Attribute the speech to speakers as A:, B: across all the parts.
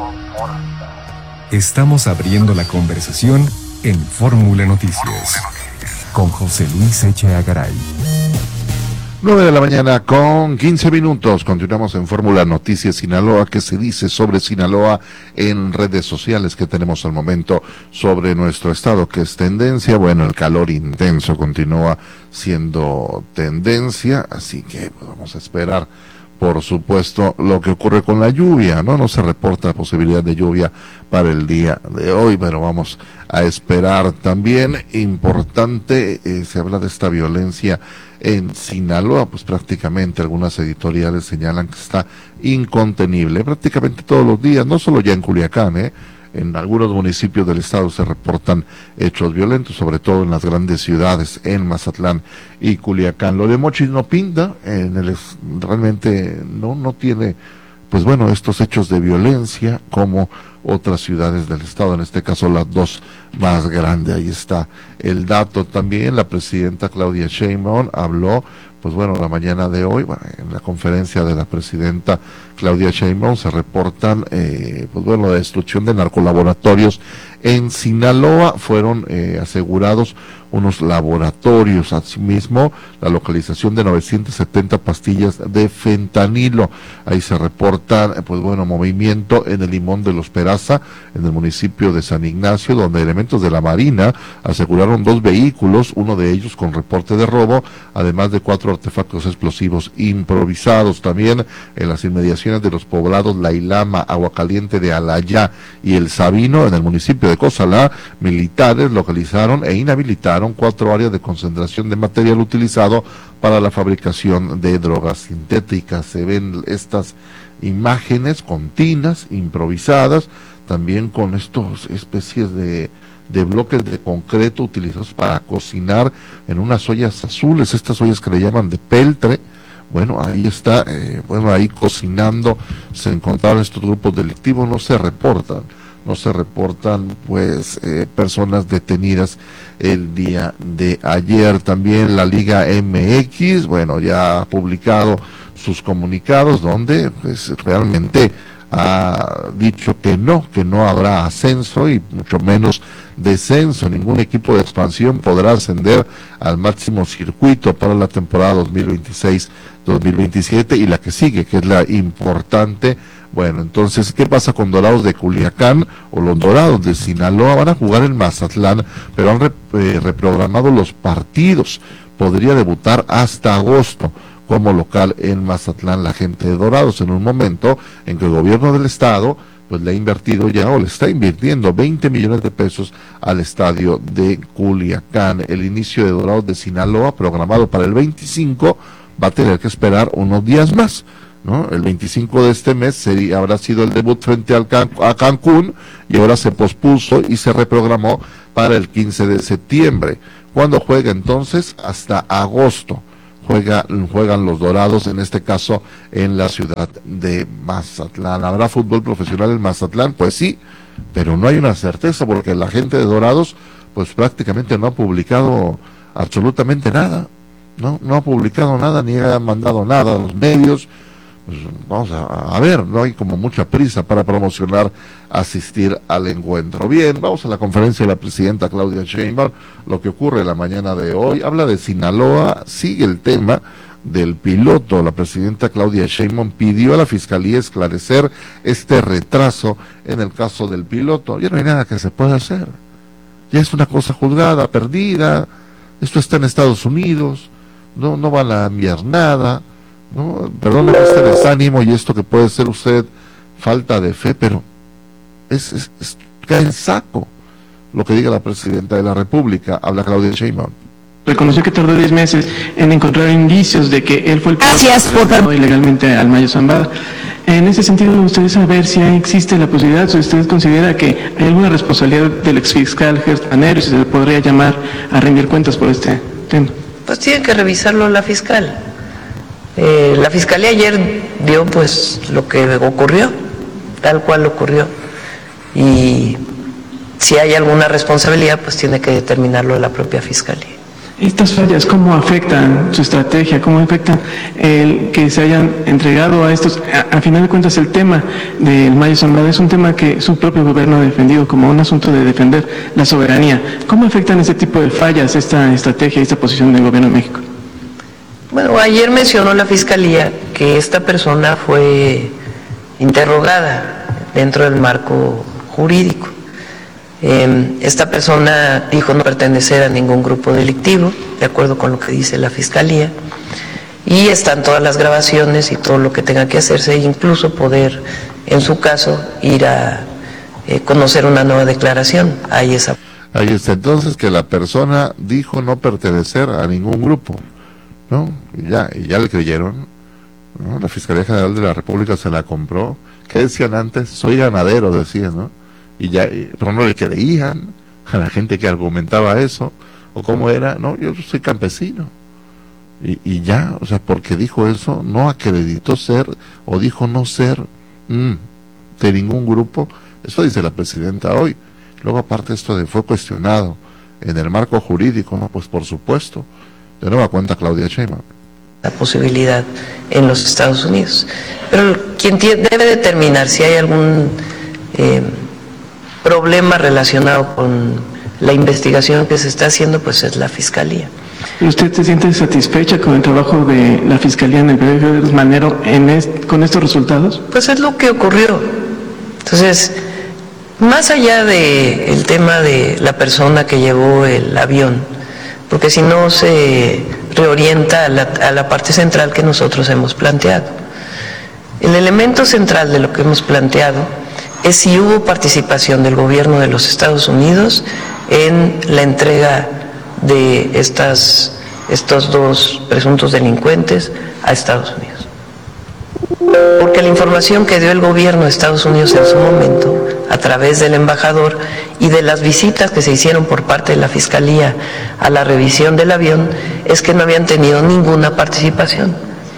A: Estamos abriendo la conversación en Fórmula Noticias con José Luis Echeagaray. Garay.
B: 9 de la mañana con 15 minutos. Continuamos en Fórmula Noticias Sinaloa. ¿Qué se dice sobre Sinaloa en redes sociales que tenemos al momento sobre nuestro estado? ¿Qué es tendencia? Bueno, el calor intenso continúa siendo tendencia, así que pues, vamos a esperar, por supuesto, lo que ocurre con la lluvia, ¿no? No se reporta posibilidad de lluvia para el día de hoy, pero vamos a esperar. También importante, se habla de esta violencia en Sinaloa, pues prácticamente algunas editoriales señalan que está incontenible, prácticamente todos los días, no solo ya en Culiacán, en algunos municipios del estado se reportan hechos violentos, sobre todo en las grandes ciudades, en Mazatlán y Culiacán. Lo de Mochis no pinta, realmente no tiene, pues bueno, estos hechos de violencia como otras ciudades del estado, en este caso las dos más grandes. Ahí está el dato. También la presidenta Claudia Sheinbaum habló, pues bueno, la mañana de hoy, en la conferencia de la presidenta Claudia Sheinbaum se reportan, pues bueno, la destrucción de narcolaboratorios en Sinaloa. Fueron asegurados unos laboratorios, asimismo la localización de 970 pastillas de fentanilo. Ahí se reportan, pues bueno, movimiento en el Limón de los Peraza, en el municipio de San Ignacio, donde elementos de la Marina aseguraron 2 vehículos, uno de ellos con reporte de robo, además de 4 artefactos explosivos improvisados. También en las inmediaciones de los poblados La Ilama, Agua Caliente de Alayá y El Sabino, en el municipio de Cozalá, militares localizaron e inhabilitaron 4 áreas de concentración de material utilizado para la fabricación de drogas sintéticas. Se ven estas imágenes con tinas improvisadas, también con estos especies de bloques de concreto utilizados para cocinar en unas ollas azules, estas ollas que le llaman de peltre. Bueno, ahí está, ahí cocinando, se encontraron estos grupos delictivos. No se reportan pues personas detenidas el día de ayer. También la Liga MX, bueno, ya ha publicado sus comunicados donde pues realmente ha dicho que no habrá ascenso y mucho menos descenso. Ningún equipo de expansión podrá ascender al máximo circuito para la temporada 2026-2027 y la que sigue, que es la importante. Bueno, entonces, ¿qué pasa con Dorados de Culiacán o los Dorados de Sinaloa? Van a jugar en Mazatlán, pero han reprogramado los partidos. Podría debutar hasta agosto como local en Mazatlán la gente de Dorados, en un momento en que el gobierno del estado pues le ha invertido ya, o le está invirtiendo 20 millones de pesos al estadio de Culiacán. El inicio de Dorados de Sinaloa, programado para el 25, va a tener que esperar unos días más, ¿no? El 25 de este mes habrá sido el debut frente a Cancún, y ahora se pospuso y se reprogramó para el 15 de septiembre. ¿Cuándo juega entonces? Hasta agosto. Juegan los Dorados, en este caso en la ciudad de Mazatlán. ¿Habrá fútbol profesional en Mazatlán? Pues sí, pero no hay una certeza, porque la gente de Dorados pues prácticamente no ha publicado absolutamente nada, no ha publicado nada, ni ha mandado nada a los medios. Pues vamos a ver, no hay como mucha prisa para promocionar asistir al encuentro. Bien, vamos a la conferencia de la presidenta Claudia Sheinbaum. Lo que ocurre la mañana de hoy, habla de Sinaloa, sigue el tema del piloto. La presidenta Claudia Sheinbaum pidió a la Fiscalía esclarecer este retraso en el caso del piloto. Ya no hay nada que se pueda hacer, ya es una cosa juzgada, perdida. Esto está en Estados Unidos, no van a enviar nada. No, perdóneme este desánimo y esto que puede ser usted falta de fe, pero cae en saco lo que diga la presidenta de la República. Habla Claudia Sheinbaum.
C: Reconoció que tardó 10 meses en encontrar indicios de que él fue el que ilegalmente al Mayo Zambada. En ese sentido, me gustaría saber si existe la posibilidad, si usted considera que hay alguna responsabilidad del exfiscal Gertz Manero, y si se le podría llamar a rendir cuentas por este tema.
D: Pues tiene que revisarlo la fiscal. La Fiscalía ayer dio pues lo que ocurrió, tal cual ocurrió, y si hay alguna responsabilidad pues tiene que determinarlo la propia Fiscalía.
C: ¿Estas fallas cómo afectan su estrategia? ¿Cómo afectan el que se hayan entregado a estos? A final de cuentas, el tema del Mayo Zambada es un tema que su propio gobierno ha defendido como un asunto de defender la soberanía. ¿Cómo afectan este tipo de fallas, esta estrategia y esta posición del gobierno de México?
D: Bueno, ayer mencionó la Fiscalía que esta persona fue interrogada dentro del marco jurídico. Esta persona dijo no pertenecer a ningún grupo delictivo, de acuerdo con lo que dice la Fiscalía, y están todas las grabaciones y todo lo que tenga que hacerse, incluso poder, en su caso, ir a conocer una nueva declaración. Ahí está
B: entonces que la persona dijo no pertenecer a ningún grupo, ¿no? Y ya le creyeron, ¿no? La Fiscalía General de la República se la compró. ¿Qué decían antes? Soy ganadero, decían, ¿no? Pero no le creían a la gente que argumentaba eso, o cómo era, no, yo soy campesino, y ya, o sea, porque dijo eso, no acreditó ser, o dijo no ser de ningún grupo. Eso dice la presidenta hoy. Luego aparte esto fue cuestionado en el marco jurídico, ¿no? Pues por supuesto, de nueva cuenta Claudia Sheinbaum.
D: La posibilidad en los Estados Unidos, pero quien debe determinar si hay algún problema relacionado con la investigación que se está haciendo, pues es la Fiscalía.
C: ¿Y usted se siente satisfecha con el trabajo de la Fiscalía en el periodo de Manero con estos resultados?
D: Pues es lo que ocurrió. Entonces, más allá del tema de la persona que llevó el avión, porque si no se reorienta a la parte central que nosotros hemos planteado. El elemento central de lo que hemos planteado es si hubo participación del gobierno de los Estados Unidos en la entrega de estos dos presuntos delincuentes a Estados Unidos. Porque la información que dio el gobierno de Estados Unidos en su momento, a través del embajador y de las visitas que se hicieron por parte de la Fiscalía a la revisión del avión, es que no habían tenido ninguna participación.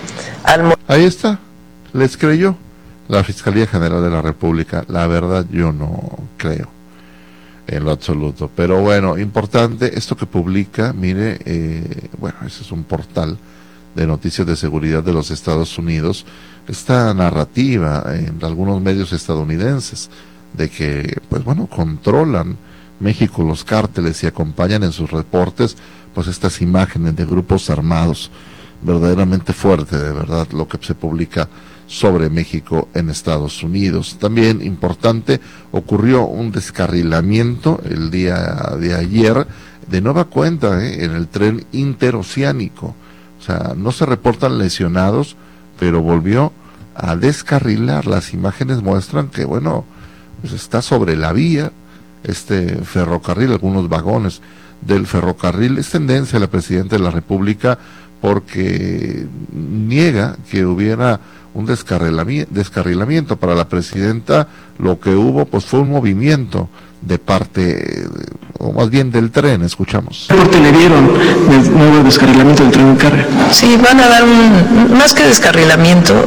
B: Ahí está, les creyó la Fiscalía General de la República. La verdad yo no creo en lo absoluto, pero bueno, importante esto que publica, mire, bueno, ese es un portal de noticias de seguridad de los Estados Unidos, esta narrativa en algunos medios estadounidenses de que, pues bueno, controlan México los cárteles y acompañan en sus reportes, pues estas imágenes de grupos armados, verdaderamente fuerte, de verdad, lo que se publica sobre México en Estados Unidos. También importante, ocurrió un descarrilamiento el día de ayer, de nueva cuenta, en el tren interoceánico. O sea, no se reportan lesionados, pero volvió a descarrilar. Las imágenes muestran que, bueno, pues está sobre la vía, este ferrocarril, algunos vagones del ferrocarril. Es tendencia de la Presidenta de la República porque niega que hubiera un descarrilamiento. Para la Presidenta lo que hubo pues fue un movimiento de parte, o más bien del tren. Escuchamos.
C: ¿Qué reporte le dieron del nuevo descarrilamiento del tren en carga?
D: Sí, van a dar más que descarrilamiento,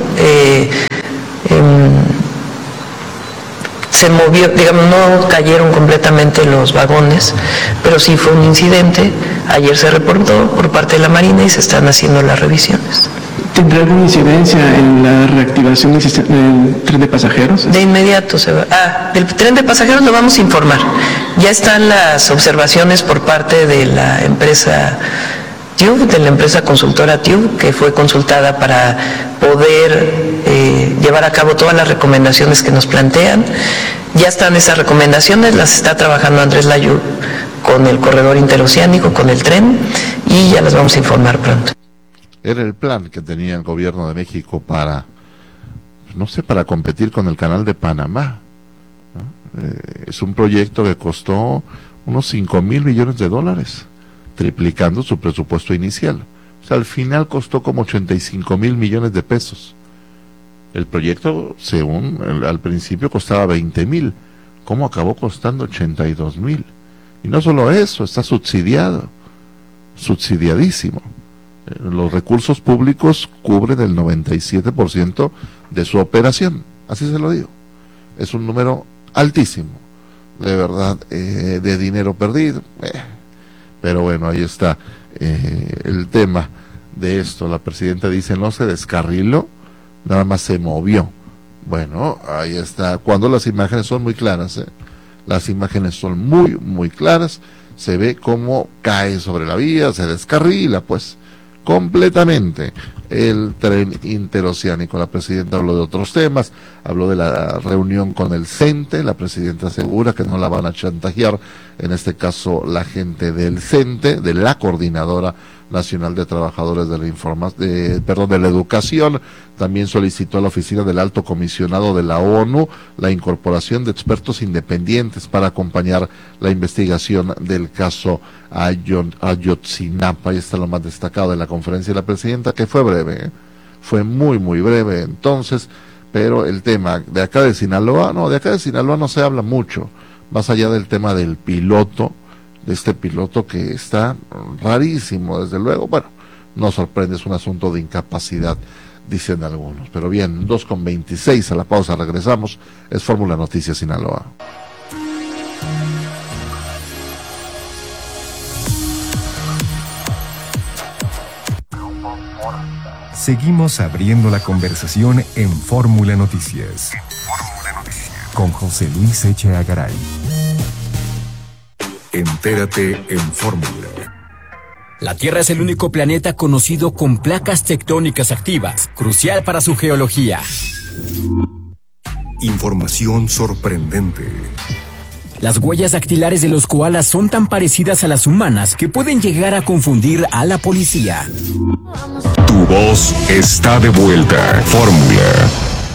D: se movió, digamos, no cayeron completamente los vagones, pero sí fue un incidente. Ayer se reportó por parte de la Marina y se están haciendo las revisiones.
C: ¿Tendrá alguna incidencia en la reactivación del tren de pasajeros?
D: De inmediato se va. Del tren de pasajeros lo vamos a informar. Ya están las observaciones por parte de la empresa TUB, de la empresa consultora TUB, que fue consultada para poder llevar a cabo todas las recomendaciones que nos plantean. Ya están esas recomendaciones, las está trabajando Andrés Layú con el corredor interoceánico, con el tren, y ya las vamos a informar pronto.
B: Era el plan que tenía el gobierno de México para, no sé, para competir con el canal de Panamá, ¿no? Es un proyecto que costó unos 5,000 millones de dólares, triplicando su presupuesto inicial. O sea, al final costó como 85,000 millones de pesos. El proyecto, según al principio, costaba 20,000. ¿Cómo acabó costando 82,000? Y no solo eso, está subsidiadísimo. Los recursos públicos cubren el 97% de su operación, así se lo digo. Es un número altísimo, de verdad, de dinero perdido. Pero bueno, ahí está. el tema de esto. La presidenta dice, no se descarriló, nada más se movió. Bueno, ahí está. Cuando las imágenes son muy claras, las imágenes son muy, muy claras, se ve cómo cae sobre la vía, se descarrila, pues, completamente el tren interoceánico. La presidenta habló de otros temas, habló de la reunión con el CENTE. La presidenta asegura que no la van a chantajear, en este caso la gente del CENTE, de la Coordinadora Nacional de Trabajadores de de la Educación. También solicitó a la oficina del Alto Comisionado de la ONU la incorporación de expertos independientes para acompañar la investigación del caso Ayotzinapa. Ahí está lo más destacado de la conferencia de la presidenta, que fue breve, fue muy, muy breve entonces, pero el tema de acá de Sinaloa no se habla mucho, más allá del tema del piloto, de este piloto que está rarísimo, desde luego. Bueno, no sorprende, es un asunto de incapacidad, dicen algunos. Pero bien, 2:26, a la pausa regresamos. Es Fórmula Noticias Sinaloa.
A: Seguimos abriendo la conversación en Fórmula Noticias. Con José Luis Echeagaray. Entérate en Fórmula.
E: La Tierra es el único planeta conocido con placas tectónicas activas, crucial para su geología.
A: Información sorprendente.
E: Las huellas dactilares de los koalas son tan parecidas a las humanas que pueden llegar a confundir a la policía.
A: Tu voz está de vuelta. Fórmula.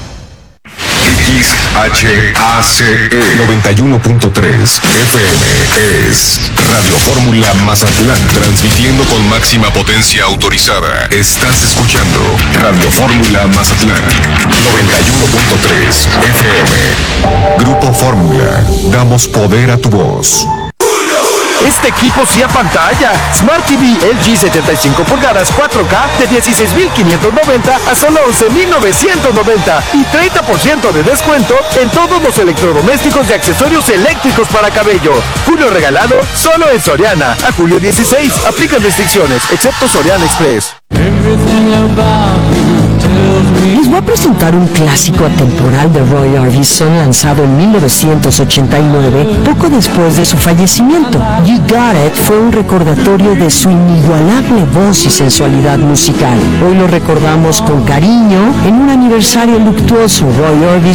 A: XHACE 91.3 FM es Radio Fórmula Mazatlán, transmitiendo con máxima potencia autorizada. Estás escuchando Radio Fórmula Mazatlán 91.3 FM. Grupo Fórmula, damos poder a tu voz.
F: Este equipo sí a pantalla. Smart TV LG 75 pulgadas 4K de 16,590 a solo 11,990 y 30% de descuento en todos los electrodomésticos y accesorios eléctricos para cabello. Julio regalado solo en Soriana. A julio 16. Aplican restricciones, excepto Soriana Express.
G: Les voy a presentar un clásico atemporal de Roy Orbison, lanzado en 1989, poco después de su fallecimiento. You Got It fue un recordatorio de su inigualable voz y sensualidad musical. Hoy lo recordamos con cariño en un aniversario luctuoso. Roy Orbison